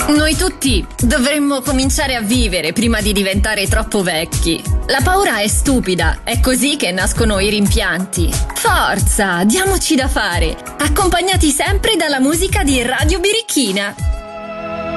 Noi tutti dovremmo cominciare a vivere prima di diventare troppo vecchi. La paura è stupida, è così che nascono i rimpianti. Forza, diamoci da fare, accompagnati sempre dalla musica di Radio Birichina.